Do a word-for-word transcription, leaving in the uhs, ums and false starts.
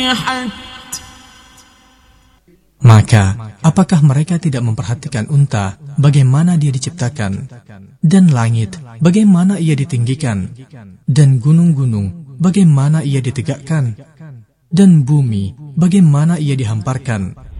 Maka, apakah mereka tidak memperhatikan unta, bagaimana dia diciptakan, dan langit, bagaimana ia ditinggikan, dan gunung-gunung, bagaimana ia ditegakkan, dan bumi, bagaimana ia dihamparkan,